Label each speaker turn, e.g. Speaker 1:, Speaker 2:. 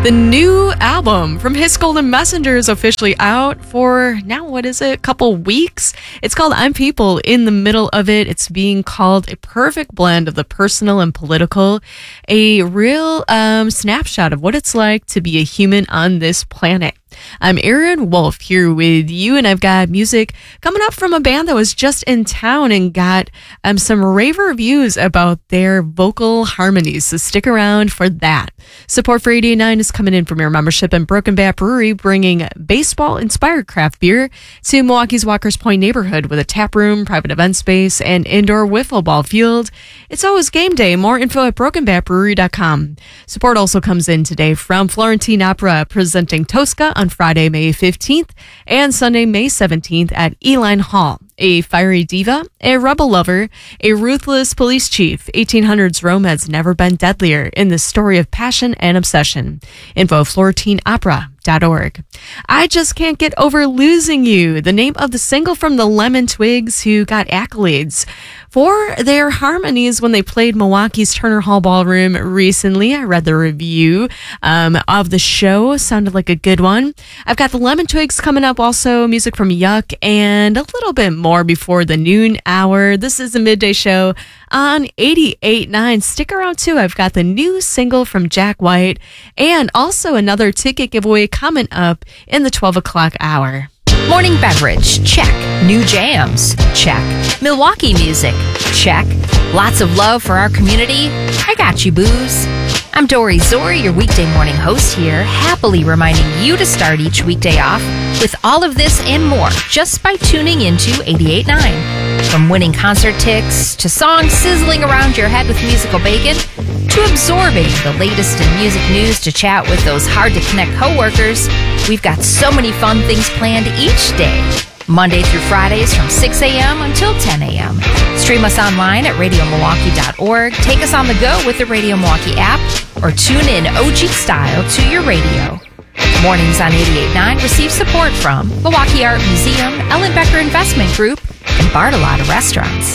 Speaker 1: The new album from His Golden Messenger is officially out for now, what is it, a couple weeks? It's called I'm People. In the middle of it, it's being called a perfect blend of the personal and political, a real snapshot of what it's like to be a human on this planet. I'm Aaron Wolf here with you, and I've got music coming up from a band that was just in town and got some rave reviews about their vocal harmonies, so stick around for that. Support for 88.9 is coming in from your membership in Broken Bat Brewery, bringing baseball-inspired craft beer to Milwaukee's Walker's Point neighborhood with a tap room, private event space, and indoor wiffle ball field. It's always game day. More info at brokenbatbrewery.com. Support also comes in today from Florentine Opera, presenting Tosca on Friday, May 15th and Sunday, May 17th at Eline Hall. A fiery diva, a rebel lover, a ruthless police chief, 1800s Rome has never been deadlier in the story of passion and obsession. Info FlorentineOpera.org. I Just Can't Get Over Losing You, the name of the single from the Lemon Twigs, who got accolades for their harmonies when they played Milwaukee's Turner Hall Ballroom recently. I read the review of the show. Sounded like a good one. I've got the Lemon Twigs coming up, also music from Yuck, and a little bit more before the noon hour. This is the Midday Show on 88.9. Stick around too. I've got the new single from Jack White and also another ticket giveaway coming up in the 12 o'clock hour.
Speaker 2: Morning beverage, check. New jams, check. Milwaukee music, check. Lots of love for our community. I got you, booze. I'm Dory Zori, your weekday morning host here, happily reminding you to start each weekday off with all of this and more just by tuning into 88.9. From winning concert tickets to songs sizzling around your head with musical bacon to absorbing the latest in music news to chat with those hard-to-connect coworkers, we've got so many fun things planned each day. Monday through Fridays from 6 a.m. until 10 a.m. Stream us online at radiomilwaukee.org. Take us on the go with the Radio Milwaukee app or tune in OG style to your radio. Mornings on 88.9 receive support from Milwaukee Art Museum, Ellen Becker Investment Group, and Bartolotta Restaurants.